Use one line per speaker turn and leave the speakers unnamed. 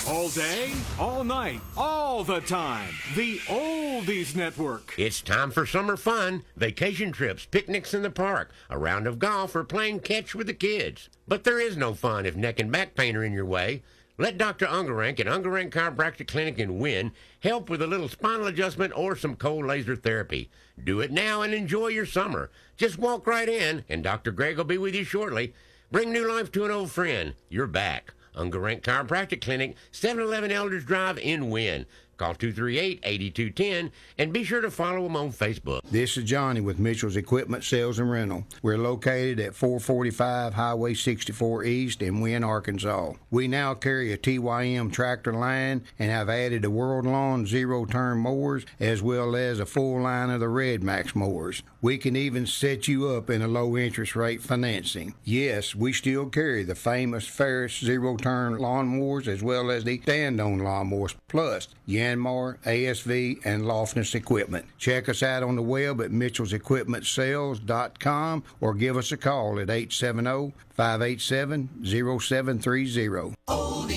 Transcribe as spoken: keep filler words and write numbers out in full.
All day, all night, all the time. The Oldies Network.
It's time for summer fun, vacation trips, picnics in the park, a round of golf, or playing catch with the kids. But there is no fun if neck and back pain are in your way. Let Doctor Ungerank at Ungerank Chiropractic Clinic in Wynn help with a little spinal adjustment or some cold laser therapy. Do it now and enjoy your summer. Just walk right in, and Doctor Greg will be with you shortly. Bring new life to an old friend. You're back. Ungerank Chiropractic Clinic, seven eleven Elders Drive in Wynn. Call two three eight, eight two one zero and be sure to follow them on Facebook.
This is Johnny with Mitchell's Equipment Sales and Rental. We're located at four forty-five Highway sixty-four East in Wynn, Arkansas. We now carry a T Y M tractor line and have added a World Lawn zero-turn mowers as well as a full line of the Red Max mowers. We can even set you up in a low-interest rate financing. Yes, we still carry the famous Ferris zero-turn lawn mowers as well as the stand-on lawn mowers, plus Yanmar, A S V, and Loftus Equipment. Check us out on the web at mitchells equipment sales dot com or give us a call at eight seven zero, five eight seven, zero seven three zero.